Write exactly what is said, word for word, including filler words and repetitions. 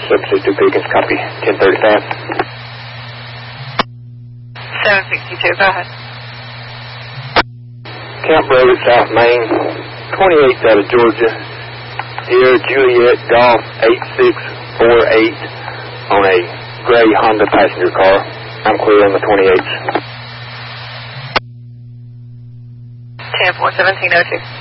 seven sixty-two Beacons, copy, ten thirty-five. seven sixty-two, go ahead. Camp Road, South Main, twenty-eighth out of Georgia. Here, Juliet Golf eight six four eight on a gray Honda passenger car. I'm clear on the twenty-eighth. ten four, seventeen oh two.